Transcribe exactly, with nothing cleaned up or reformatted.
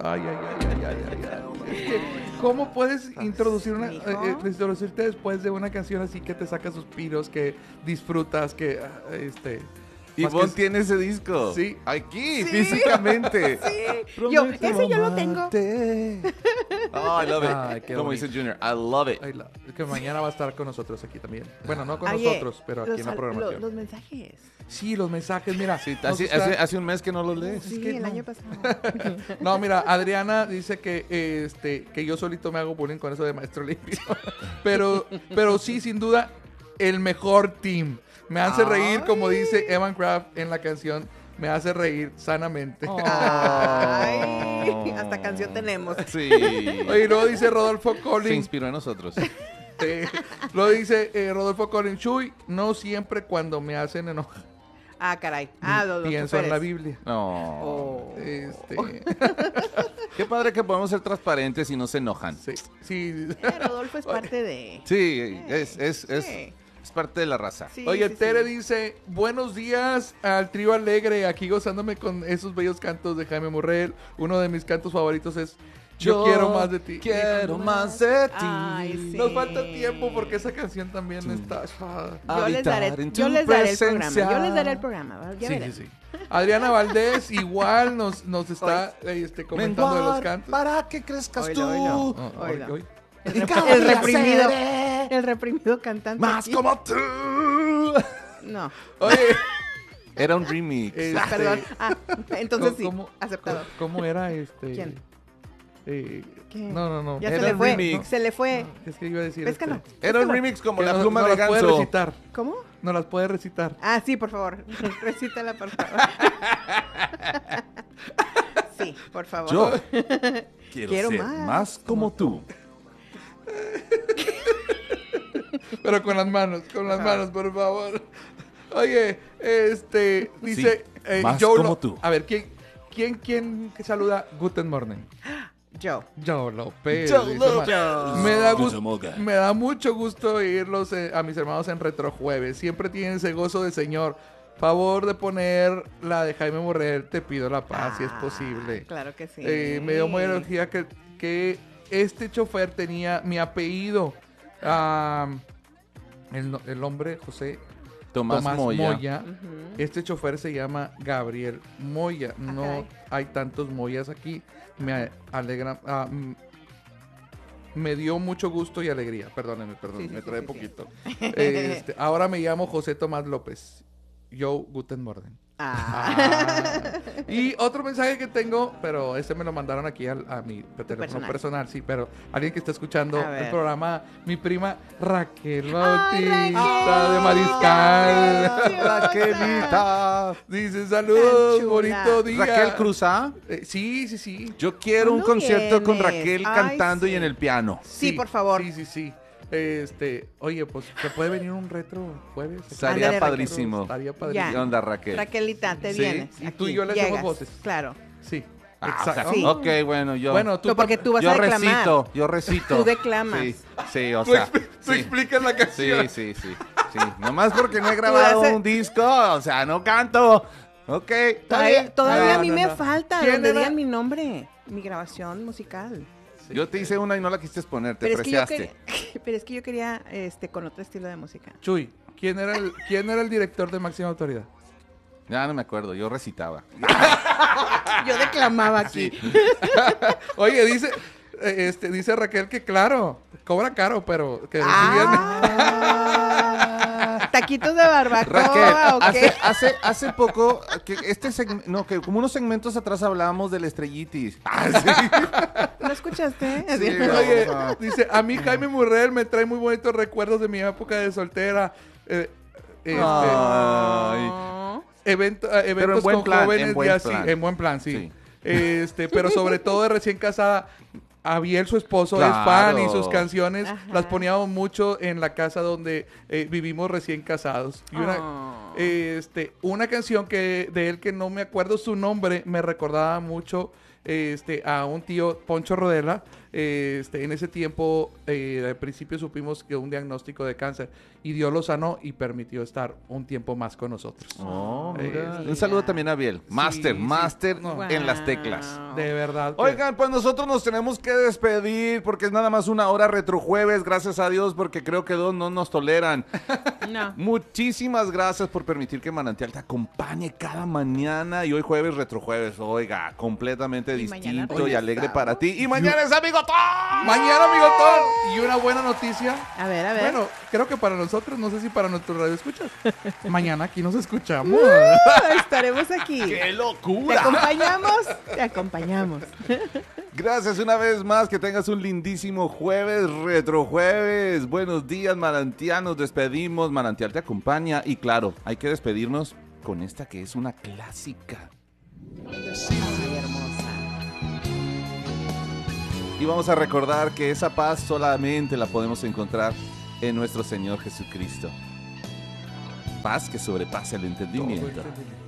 Ay, ay, ay, ay, ay, ay, ay. Es que, ¿cómo puedes introducir una, eh, eh, introducirte después de una canción así que te saca suspiros, que disfrutas, que, ah, este... Ivonne que... tiene ese disco. Sí. Aquí, sí. físicamente. Sí. Yo, ese yo lo tengo. Oh, I love it. Ay, Como dice Junior, I love it. Ay, la, es que mañana va a estar con nosotros aquí también. Bueno, no con Oye, nosotros, pero aquí los, en la programación. Los, los mensajes. Sí, los mensajes, mira. Sí, hace, gusta... hace, hace un mes que no los lees. Sí, es que el no. año pasado. No, mira, Adriana dice que este que yo solito me hago bullying con eso de maestro limpio. pero, pero sí, sin duda, el mejor team. Me hace Ay. reír, como dice Evan Kraft en la canción. Me hace reír sanamente. Ay, hasta canción tenemos. Sí. Oye, luego dice Rodolfo Se Collins. inspiró en nosotros. Eh, lo dice eh, Rodolfo Collins. Chuy, no siempre cuando me hacen enojar. Ah, caray. Ah, los, los Pienso en choferes. la Biblia. No. Oh. Este, Qué padre que podemos ser transparentes y no se enojan. sí, sí. Eh, Rodolfo es parte de... Sí, es, es, es, Sí. es parte de la raza. Sí, Oye, sí, Tere sí. dice, buenos días al trío alegre, aquí gozándome con esos bellos cantos de Jaime Morrell. Uno de mis cantos favoritos es Yo, quiero más de ti. Quiero más de ti. Ay, sí. Nos falta tiempo porque esa canción también está... ah. Yo les daré, Habitar en yo tu les daré el programa. presencia. Yo les daré el programa. ¿va? Ya Sí, verás. sí, sí. Adriana Valdés igual nos, nos está eh, este, comentando de los Menguar cantos. para que crezcas Oílo, tú. oílo. Oh, hoy- Oílo. hoy. El, Y rep- cada el día reprimido. seré El reprimido cantante. Más aquí. como tú. No, Oye, Era un remix. este, perdón. Ah, entonces sí, ¿cómo, aceptado. ¿Cómo, cómo era este? ¿Quién? Eh, ¿Qué? no, no, no. Ya Era se le un fue. remix. Se le fue. No, es que iba a decir. Péscalo. este, Era un Péscalo. remix como que la no- pluma no de las puede ganso. recitar. ¿Cómo? No las puede recitar. Ah, sí, por favor. Recítala, por favor. Sí, por favor. Yo quiero, Quiero ser más. más, como tú. Pero con las manos, con las Ah. manos, por favor. Oye, este, dice Sí, eh, más Joe como Lo- tú. A ver, ¿quién, quién, quién que saluda? Guten Morning. Joe. Joe López. Joe dice, López. "Ma- Me da, Guten gus- Morgen. me da mucho gusto oírlos eh, a mis hermanos en Retrojueves. Siempre tienen ese gozo de señor. Favor de poner la de Jaime Morrell, te pido la paz, si es Ah, posible. Claro que sí. Eh, me dio muy energía que, que este chofer tenía mi apellido. Ah, el, no- el nombre, José Tomás, Tomás Moya. Moya. Ujú. Este chofer se llama Gabriel Moya. No caray. hay tantos Moyas aquí. Me alegra. ah, mm, me dio mucho gusto y alegría. Perdónenme, perdón, Sí, sí, me sí, trae sí, sí. poquito. Este, ahora me llamo José Tomás López. Yo, Guten Morgen. Ah. Ah. Y otro mensaje que tengo, pero este me lo mandaron aquí al- a, mi teléfono personal. personal. sí, pero alguien que está escuchando A ver. el programa, mi prima Raquel Ay, Bautista Raquel. de Mariscal. Ay, Raquelita. Dice, saludos, Tan chula. bonito día. Raquel Cruzá. Eh, sí, sí, sí. Yo quiero un ¿Cuándo concierto con vienes? Raquel Ay, cantando y sí. en el piano. Sí, por favor. Sí, sí, sí. Este, oye, pues, ¿te puede venir un retro jueves? Estaría Ándale, Raquel. padrísimo. Estaría Ya. padrísimo. ¿Qué onda, Raquel? Raquelita, te Sí, vienes. y aquí, tú y yo le hacemos llegas. voces. Claro. Sí, Ah, o exacto. sea, Sí. Ok, bueno, yo. Bueno, tú No, porque tam- tú vas yo a declamar. recito, yo recito. Tú declamas. Sí, sí, o tú, sea. expl- tú sí. explicas la Sí, canción. sí, sí, sí. Nomás porque no he grabado haces- un disco, o sea, no canto. Ok, está Todavía, bien. todavía No, a mí no, me no. falta ¿Quién donde era? digan mi nombre. Mi grabación musical. Sí. Yo te hice una y no la quisiste poner, te Pero es, que yo preciaste. quería, pero es que yo quería este, con otro estilo de música. Chuy, ¿quién era el, quién era el director de Máxima Autoridad? Ya no me acuerdo, yo recitaba. Yo declamaba aquí. Oye, dice, eh, este, dice Raquel que claro, cobra caro, pero que Ah, taquitos de barbacoa, Raquel, ¿o qué? hace, hace, hace poco, que este segmento, no, que como unos segmentos atrás hablábamos del estrellitis. Ah, sí. ¿No escuchaste? Sí, Oye, no. dice, a mí Jaime Murrell me trae muy bonitos recuerdos de mi época de soltera. Eh, este, Ay. No. evento- eh, eventos en buen con plan, en jóvenes buen ya sí, plan. en buen plan, sí. Sí. Este, pero sobre todo de recién casada. Abiel, su esposo, Claro. es fan y sus canciones Ajá. las poníamos mucho en la casa donde eh, vivimos recién casados. Y una, Oh. este, una canción que de él que no me acuerdo su nombre, me recordaba mucho este, a un tío, Poncho Rodela, eh, este, en ese tiempo, eh, al principio supimos que un diagnóstico de cáncer y Dios lo sanó y permitió estar un tiempo más con nosotros. Oh, Eh, mira. sí. Un saludo también a Biel. Master, sí. master No. en las teclas. De verdad. que- Oigan, pues nosotros nos tenemos que despedir porque es nada más una hora retrojueves, gracias a Dios, porque creo que dos no nos toleran. No. Muchísimas gracias por permitir que Manantial te acompañe cada mañana y hoy jueves retrojueves, oiga, completamente Y mañana distinto y regresamos. alegre para ti. Y mañana es Amigo Tom. Mañana, amigo Tom, y una buena noticia. A ver, a ver. Bueno, creo que para nosotros, no sé si para nuestros radioescuchas. Mañana aquí nos escuchamos. Uh, estaremos aquí. ¡Qué Te locura! acompañamos, te acompañamos. Gracias una vez más, que tengas un lindísimo jueves, retrojueves. Buenos días, Manantial, nos despedimos, Manantial te acompaña y claro, hay que despedirnos con esta que es una clásica. Ay, hermosa. Y vamos a recordar que esa paz solamente la podemos encontrar en nuestro Señor Jesucristo. Paz que sobrepasa el entendimiento.